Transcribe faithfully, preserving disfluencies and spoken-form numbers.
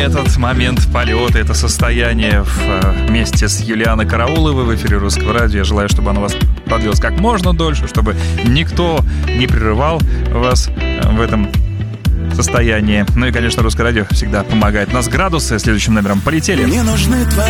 Этот момент полета, это состояние вместе с Юлианой Карауловой в эфире Русского радио. Я желаю, чтобы оно у вас продлилось как можно дольше, чтобы никто не прерывал вас в этом состоянии. Ну и, конечно, Русское радио всегда помогает. У нас градусы. Следующим номером полетели. Мне нужны твои